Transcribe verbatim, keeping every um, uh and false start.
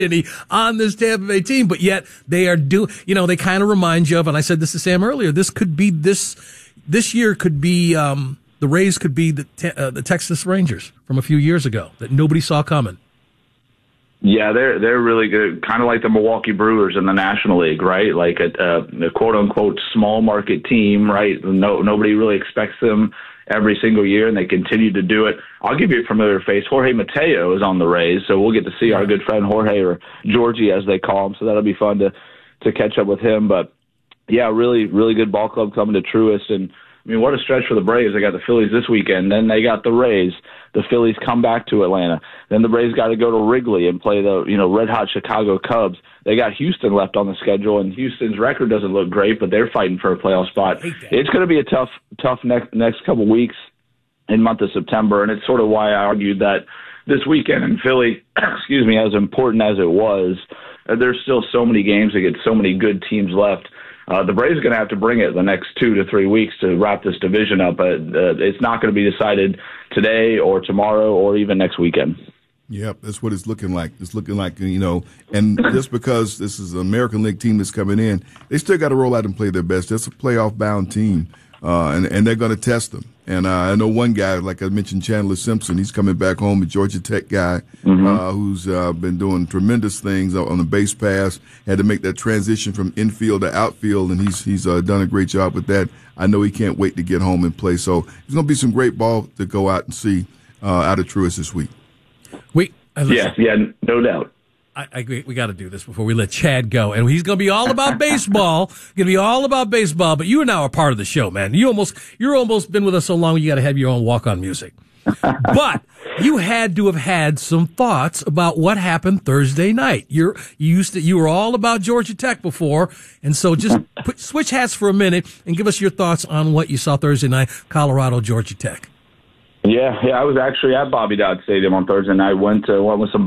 any on this Tampa Bay team, but yet they are do. You know, they kind of remind you of, and I said this to Sam earlier. This could be this this year could be um, the Rays could be the te- uh, the Texas Rangers from a few years ago that nobody saw coming. Yeah, they're they're really good, kind of like the Milwaukee Brewers in the National League, right? Like a, a, a quote unquote small market team, right? No, nobody really expects them every single year, and they continue to do it. I'll give you a familiar face. Jorge Mateo is on the Rays, so we'll get to see our good friend Jorge, or Georgie as they call him. So that'll be fun to to catch up with him. But yeah, really, really good ball club coming to Truist, and I mean, what a stretch for the Braves. They got the Phillies this weekend. Then they got the Rays. The Phillies come back to Atlanta. Then the Braves got to go to Wrigley and play the, you know, red-hot Chicago Cubs. They got Houston left on the schedule, and Houston's record doesn't look great, but they're fighting for a playoff spot. It's going to be a tough, tough next next couple weeks in month of September, and it's sort of why I argued that this weekend in Philly, excuse me, as important as it was, uh, there's still so many games against so many good teams left. Uh, the Braves are going to have to bring it the next two to three weeks to wrap this division up. But uh, it's not going to be decided today or tomorrow or even next weekend. Yep, that's what it's looking like. It's looking like, you know, and just because this is an American League team that's coming in, they still got to roll out and play their best. That's a playoff-bound team, uh, and, and they're going to test them. And uh, I know one guy, like I mentioned, Chandler Simpson, he's coming back home, a Georgia Tech guy mm-hmm. uh, who's uh, been doing tremendous things on the base pass, had to make that transition from infield to outfield, and he's he's uh, done a great job with that. I know he can't wait to get home and play. So there's going to be some great ball to go out and see uh, out of Truist this week. We, yeah, yeah, no doubt. I, I agree. We got to do this before we let Chad go, and he's going to be all about baseball. Going to be all about baseball. But you are now a part of the show, man. You almost, you're almost been with us so long. You got to have your own walk-on music. But you had to have had some thoughts about what happened Thursday night. You're you used to you were all about Georgia Tech before, and so just put, switch hats for a minute and give us your thoughts on what you saw Thursday night, Colorado, Georgia Tech. Yeah, yeah, I was actually at Bobby Dodd Stadium on Thursday night. Went to went with some